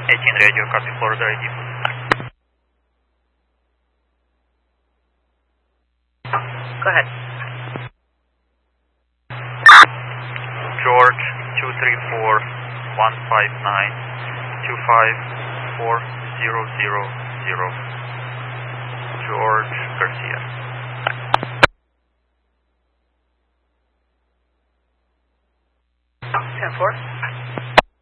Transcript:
18 radio, copy Florida ID. Go ahead. George 234-159-254-000. George Garcia. 10-4.